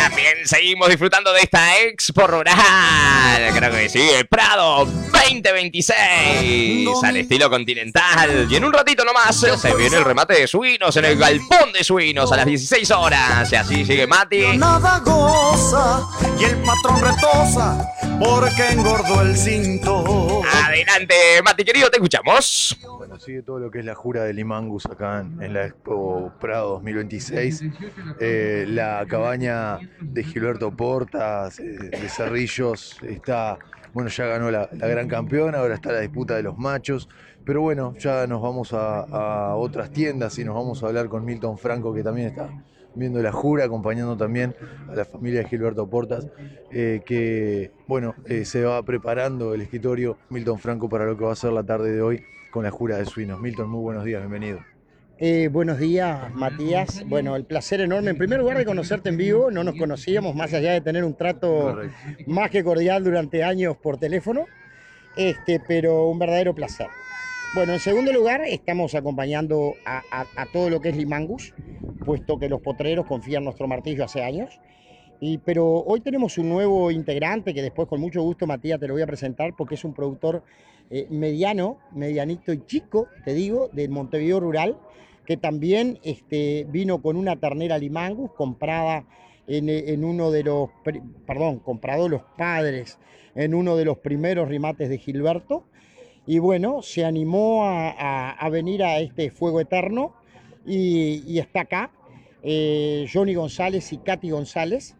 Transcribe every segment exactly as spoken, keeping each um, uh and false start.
También seguimos disfrutando de esta Expo Rural. Creo que sí, el Prado veinte veintiséis. Al estilo continental. Y en un ratito nomás se viene el remate de suinos en el galpón de suinos a las dieciséis horas. Y así sigue Mati. Nada goza y el patrón retosa porque engordó el cinto. Adelante, Mati querido, te escuchamos. Bueno, sigue todo lo que es la jura del Limangus acá en, en la Expo Prado dos mil veintiséis. Eh, la cabaña de Gilberto Portas, eh, de Cerrillos, está, bueno, ya ganó la, la gran campeona, ahora está la disputa de los machos. Pero bueno, ya nos vamos a, a otras tiendas y nos vamos a hablar con Milton Franco, que también está viendo la jura, acompañando también a la familia de Gilberto Portas, eh, que bueno, eh, se va preparando el escritorio Milton Franco para lo que va a ser la tarde de hoy con la jura de suinos. Milton, muy buenos días, bienvenido. Eh, buenos días, Matías. Bueno, el placer enorme, en primer lugar, de conocerte en vivo. No nos conocíamos, más allá de tener un trato Correcto. más que cordial durante años por teléfono, este, pero un verdadero placer. Bueno, en segundo lugar, estamos acompañando a, a, a todo lo que es Limangus, puesto que los potreros confían en nuestro martillo hace años. Y, pero hoy tenemos un nuevo integrante que después con mucho gusto, Matías, te lo voy a presentar porque es un productor eh, mediano, medianito y chico, te digo, de Montevideo Rural, que también este, vino con una ternera Limangus comprada en, en uno de los, perdón, comprado los padres en uno de los primeros rimates de Gilberto. Y bueno, se animó a, a, a venir a este fuego eterno y, y está acá eh, Johnny González y Katy González,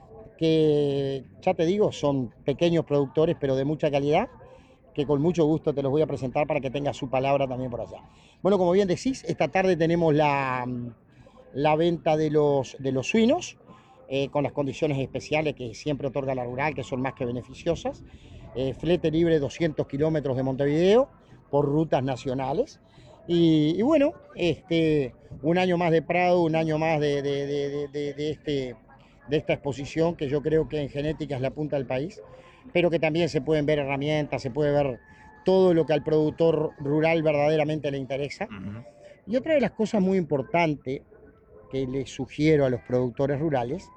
que ya te digo, son pequeños productores pero de mucha calidad, que con mucho gusto te los voy a presentar para que tengas su palabra también por allá. Bueno, como bien decís, esta tarde tenemos la, la venta de los, de los suinos, eh, con las condiciones especiales que siempre otorga la rural, que son más que beneficiosas. Eh, flete libre doscientos kilómetros de Montevideo por rutas nacionales. Y, y bueno, este, un año más de Prado, un año más de, de, de, de, de, este, de esta exposición, que yo creo que en genética es la punta del país, pero que también se pueden ver herramientas, se puede ver todo lo que al productor rural verdaderamente le interesa. Uh-huh. Y otra de las cosas muy importantes que les sugiero a los productores rurales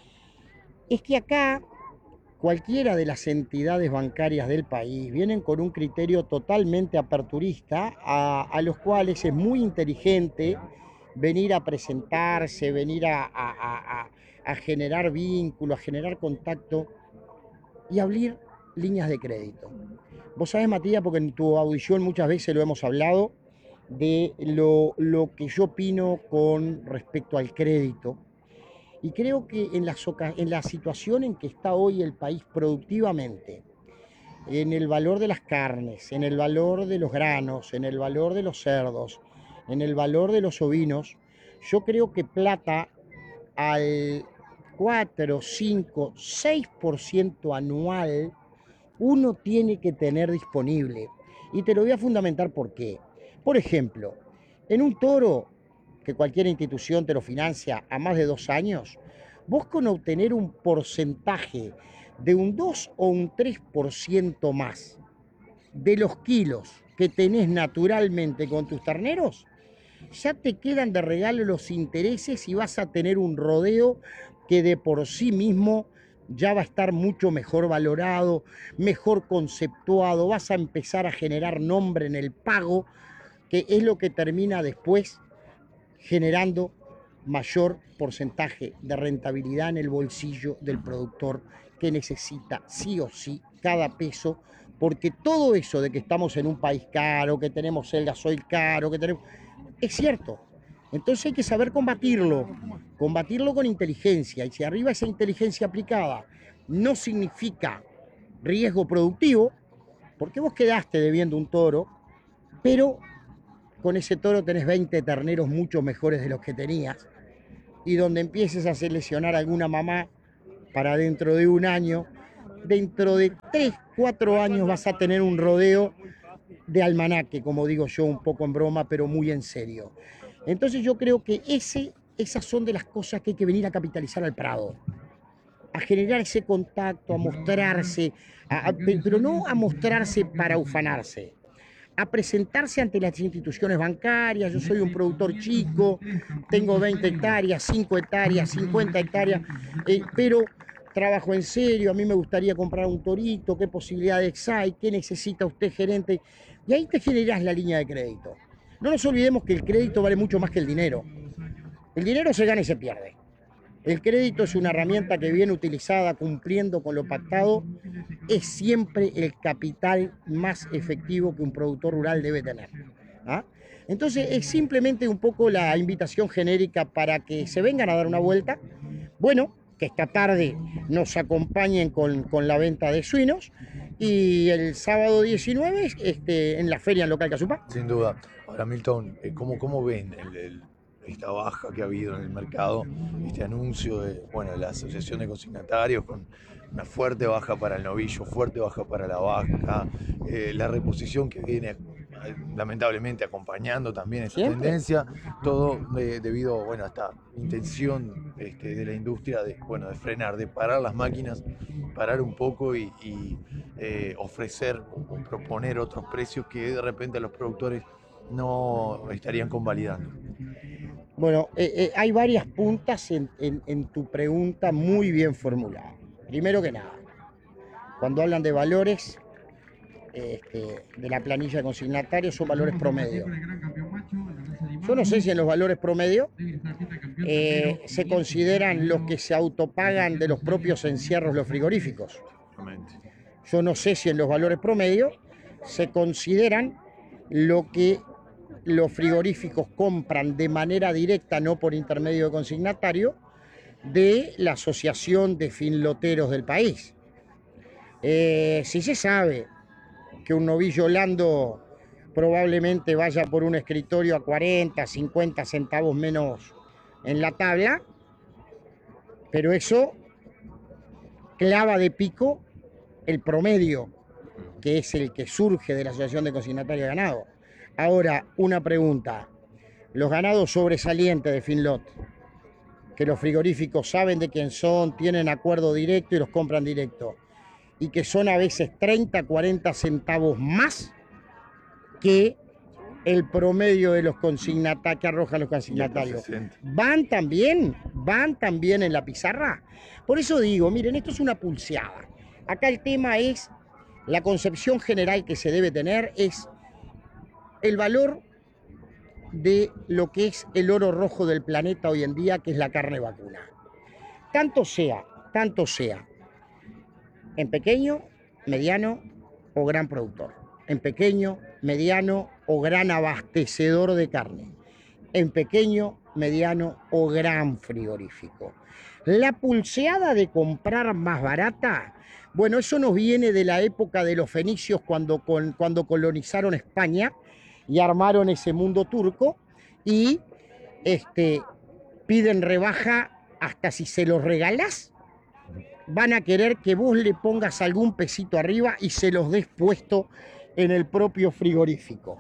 es que acá cualquiera de las entidades bancarias del país vienen con un criterio totalmente aperturista, a, a los cuales es muy inteligente venir a presentarse, venir a, a, a, a generar vínculo, a generar contacto y abrir líneas de crédito. Vos sabés, Matías, porque en tu audición muchas veces lo hemos hablado, de lo, lo que yo opino con respecto al crédito. Y creo que en la, en la situación en que está hoy el país productivamente, en el valor de las carnes, en el valor de los granos, en el valor de los cerdos, en el valor de los ovinos, yo creo que plata al cuatro, cinco, seis por ciento anual uno tiene que tener disponible. Y te lo voy a fundamentar por qué. Por ejemplo, en un toro que cualquier institución te lo financia a más de dos años, vos con obtener un porcentaje de un dos o un tres por ciento más de los kilos que tenés naturalmente con tus terneros, ya te quedan de regalo los intereses y vas a tener un rodeo que de por sí mismo ya va a estar mucho mejor valorado, mejor conceptuado, vas a empezar a generar nombre en el pago, que es lo que termina después generando mayor porcentaje de rentabilidad en el bolsillo del productor, que necesita sí o sí cada peso, porque todo eso de que estamos en un país caro, que tenemos el gasoil caro, que tenemos... es cierto. Entonces hay que saber combatirlo, combatirlo con inteligencia, y si arriba esa inteligencia aplicada no significa riesgo productivo, porque vos quedaste debiendo un toro, pero con ese toro tenés veinte terneros mucho mejores de los que tenías, y donde empieces a seleccionar alguna mamá para dentro de un año, dentro de tres, cuatro años vas a tener un rodeo de almanaque, como digo yo, un poco en broma, pero muy en serio. Entonces yo creo que ese, esas son de las cosas que hay que venir a capitalizar al Prado, a generar ese contacto, a mostrarse, a, a, pero no a mostrarse para ufanarse, a presentarse ante las instituciones bancarias. Yo soy un productor chico, tengo veinte hectáreas, cinco hectáreas, cincuenta hectáreas, eh, pero trabajo en serio, a mí me gustaría comprar un torito, qué posibilidades hay, qué necesita usted, gerente. Y ahí te generás la línea de crédito. No nos olvidemos que el crédito vale mucho más que el dinero. El dinero se gana y se pierde. El crédito es una herramienta que, bien utilizada, cumpliendo con lo pactado, es siempre el capital más efectivo que un productor rural debe tener. ¿Ah? Entonces es simplemente un poco la invitación genérica para que se vengan a dar una vuelta. Bueno, que esta tarde nos acompañen con, con la venta de suinos y el sábado diecinueve este, en la feria en local Casupá. Sin duda. Ahora, Milton, ¿cómo, cómo ven el, el, esta baja que ha habido en el mercado, este anuncio de, bueno, de la Asociación de Consignatarios con una fuerte baja para el novillo, fuerte baja para la vaca, eh, la reposición que viene lamentablemente acompañando también esa ¿Siempre? tendencia, todo de, debido, bueno, a esta intención este, de la industria de, bueno, de frenar, de parar las máquinas, parar un poco y, y eh, ofrecer o proponer otros precios que de repente los productores no estarían convalidando? Bueno, eh, eh, hay varias puntas en, en, en tu pregunta muy bien formulada. Primero que nada, cuando hablan de valores este, de la planilla de consignatarios, son valores promedio. Yo no sé si en los valores promedio eh, se consideran los que se autopagan de los propios encierros los frigoríficos. Yo no sé si en los valores promedio se consideran lo que los frigoríficos compran de manera directa, no por intermedio de consignatario, de la Asociación de Finloteros del país. Eh, si se sabe que un novillo holando probablemente vaya por un escritorio a cuarenta, cincuenta centavos menos en la tabla, pero eso clava de pico el promedio, que es el que surge de la Asociación de Consignatarios de Ganado. Ahora, una pregunta. Los ganados sobresalientes de Finlot, que los frigoríficos saben de quién son, tienen acuerdo directo y los compran directo, y que son a veces treinta, cuarenta centavos más que el promedio de los consignatarios que arrojan los consignatarios. ¿Van también? ¿Van también en la pizarra? Por eso digo, miren, esto es una pulseada. Acá el tema es, la concepción general que se debe tener es el valor de lo que es el oro rojo del planeta hoy en día, que es la carne vacuna. Tanto sea, tanto sea, en pequeño, mediano o gran productor, en pequeño, mediano o gran abastecedor de carne, en pequeño, mediano o gran frigorífico. La pulseada de comprar más barata, bueno, eso nos viene de la época de los fenicios cuando, con, cuando colonizaron España y armaron ese mundo turco y este, piden rebaja hasta si se los regalás. Van a querer que vos le pongas algún pesito arriba y se los des puesto en el propio frigorífico.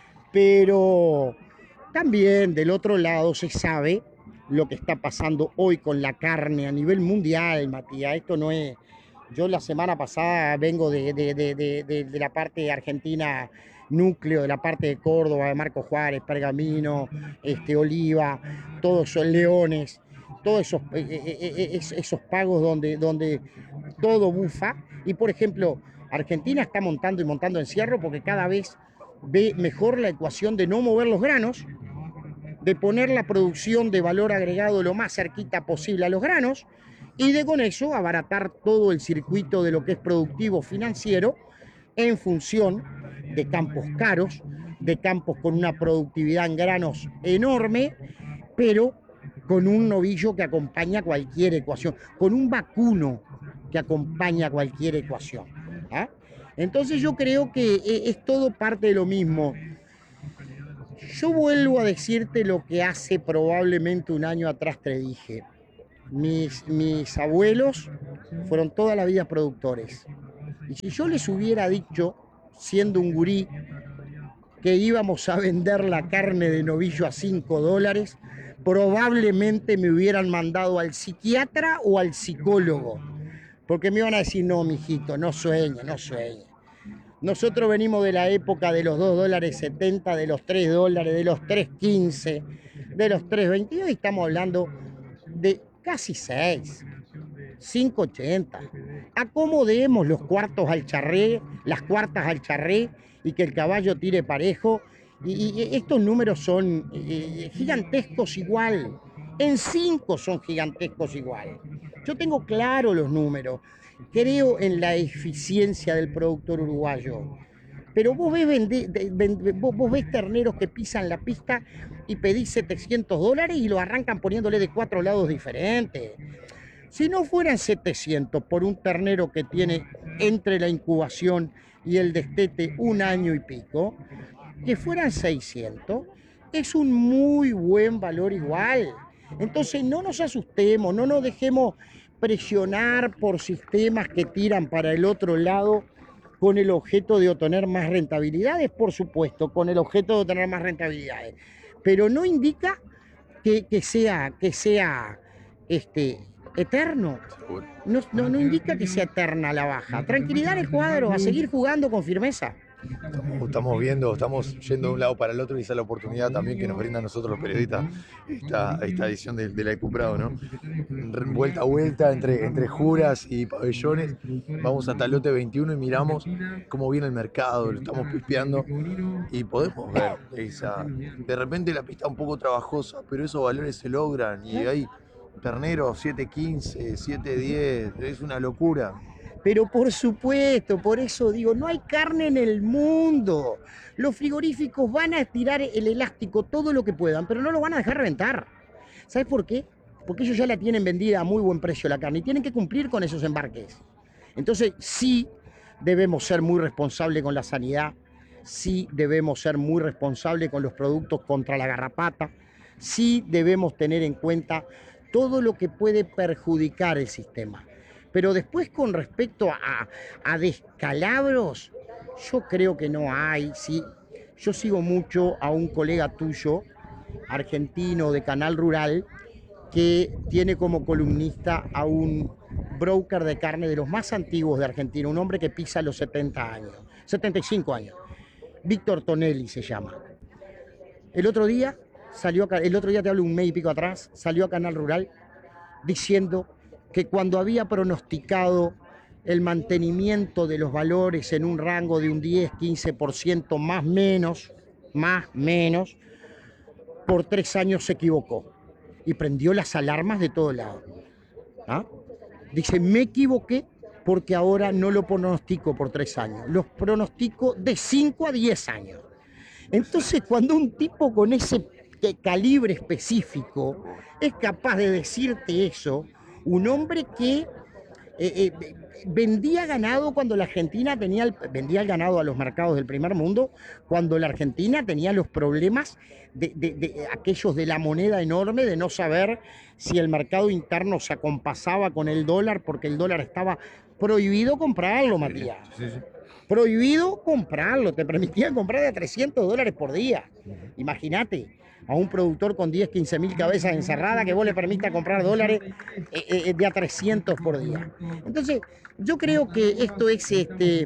Pero también del otro lado se sabe lo que está pasando hoy con la carne a nivel mundial, Matías. Esto no es... Yo la semana pasada vengo de, de, de, de, de, de la parte argentina núcleo, de la parte de Córdoba, de Marco Juárez, Pergamino, este, Oliva, todos esos Leones, todos esos, eh, eh, esos pagos donde, donde todo bufa. Y por ejemplo, Argentina está montando y montando encierro porque cada vez ve mejor la ecuación de no mover los granos, de poner la producción de valor agregado lo más cerquita posible a los granos y de con eso abaratar todo el circuito de lo que es productivo financiero en función de campos caros, de campos con una productividad en granos enorme, pero con un novillo que acompaña cualquier ecuación, con un vacuno que acompaña cualquier ecuación. ¿Ah? Entonces yo creo que es todo parte de lo mismo. Yo vuelvo a decirte lo que hace probablemente un año atrás te dije. Mis, mis abuelos fueron toda la vida productores. Y si yo les hubiera dicho, siendo un gurí, que íbamos a vender la carne de novillo a cinco dólares, probablemente me hubieran mandado al psiquiatra o al psicólogo. Porque me iban a decir, no, mijito, no sueñe, no sueñe. Nosotros venimos de la época de los dos dólares setenta, de los tres dólares, de los tres quince, de los tres veinte, y hoy estamos hablando de casi seis, cinco ochenta. Acomodemos los cuartos al charré, las cuartas al charré, y que el caballo tire parejo. Y, y estos números son eh, gigantescos igual. En cinco son gigantescos igual. Yo tengo claro los números. Creo en la eficiencia del productor uruguayo. Pero vos ves, vende, de, vende, vos, vos ves terneros que pisan la pista y pedís setecientos dólares y lo arrancan poniéndole de cuatro lados diferentes. Si no fueran setecientos por un ternero que tiene entre la incubación y el destete un año y pico, que fueran seiscientos, es un muy buen valor igual. Entonces no nos asustemos, no nos dejemos presionar por sistemas que tiran para el otro lado con el objeto de obtener más rentabilidades, por supuesto, con el objeto de obtener más rentabilidades. Pero no indica que, que sea, que sea este, eterno. No, no, no indica que sea eterna la baja. Tranquilidad en el cuadro, a seguir jugando con firmeza. Estamos, estamos viendo, estamos yendo de un lado para el otro y esa es la oportunidad también que nos brinda a nosotros los periodistas esta, esta edición de, de la Ecuprado, ¿no? Vuelta a vuelta entre, entre juras y pabellones, vamos hasta el lote veintiuno y miramos cómo viene el mercado, lo estamos pispeando y podemos ver esa, de repente la pista un poco trabajosa, pero esos valores se logran y hay terneros siete quince, siete diez, es una locura. Pero por supuesto, por eso digo, no hay carne en el mundo. Los frigoríficos van a estirar el elástico todo lo que puedan, pero no lo van a dejar reventar. ¿Sabes por qué? Porque ellos ya la tienen vendida a muy buen precio la carne y tienen que cumplir con esos embarques. Entonces sí debemos ser muy responsables con la sanidad, sí debemos ser muy responsables con los productos contra la garrapata, sí debemos tener en cuenta todo lo que puede perjudicar el sistema. Pero después, con respecto a, a descalabros, yo creo que no hay. ¿Sí? Yo sigo mucho a un colega tuyo, argentino de Canal Rural, que tiene como columnista a un broker de carne de los más antiguos de Argentina, un hombre que pisa los setenta años, setenta y cinco años. Víctor Tonelli se llama. El otro día, salió a, el otro día te hablo un mes y pico atrás, salió a Canal Rural diciendo que cuando había pronosticado el mantenimiento de los valores en un rango de un diez, quince por ciento más menos, más menos, por tres años se equivocó y prendió las alarmas de todo lado. ¿Ah? Dice, me equivoqué porque ahora no lo pronostico por tres años, los pronostico de cinco a diez años. Entonces, cuando un tipo con ese calibre específico es capaz de decirte eso, un hombre que eh, eh, vendía ganado cuando la Argentina tenía, el, vendía el ganado a los mercados del primer mundo, cuando la Argentina tenía los problemas de, de, de aquellos de la moneda enorme, de no saber si el mercado interno se acompasaba con el dólar, porque el dólar estaba prohibido comprarlo, Matías. Sí, sí. Prohibido comprarlo, te permitían comprar de a trescientos dólares por día. Imagínate. A un productor con diez, quince mil cabezas encerradas que vos le permita comprar dólares eh, eh, de a trescientos por día. Entonces, yo creo que esto es este,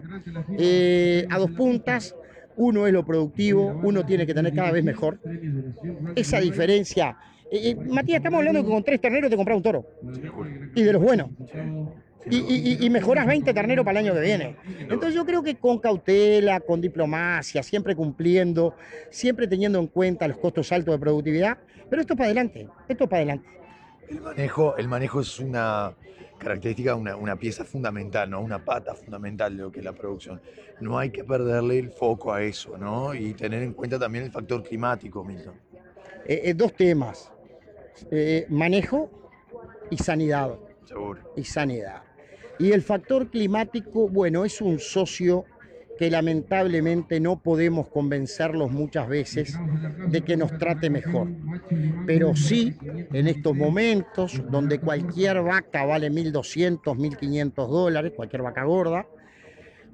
eh, a dos puntas. Uno es lo productivo, uno tiene que tener cada vez mejor. Esa diferencia. Eh, eh, Matías, estamos hablando que con tres terneros te compras un toro. Y de los buenos. Y, y, y mejoras veinte terneros para el año que viene. Entonces yo creo que con cautela, con diplomacia, siempre cumpliendo, siempre teniendo en cuenta los costos altos de productividad, pero esto es para adelante, esto es para adelante. El manejo, el manejo es una característica, una, una pieza fundamental, ¿no? Una pata fundamental de lo que es la producción. No hay que perderle el foco a eso, ¿no? Y tener en cuenta también el factor climático, Milton. Eh, eh, dos temas, eh, manejo y sanidad. Seguro. Y sanidad. Y el factor climático, bueno, es un socio que lamentablemente no podemos convencerlos muchas veces de que nos trate mejor. Pero sí, en estos momentos, donde cualquier vaca vale mil doscientos, mil quinientos dólares, cualquier vaca gorda,